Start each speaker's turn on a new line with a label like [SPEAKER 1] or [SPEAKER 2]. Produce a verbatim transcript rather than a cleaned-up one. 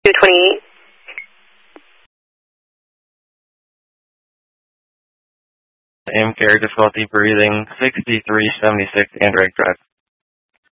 [SPEAKER 1] two twenty-eight.
[SPEAKER 2] Impaired difficulty breathing, sixty-three seventy-six Android Drive.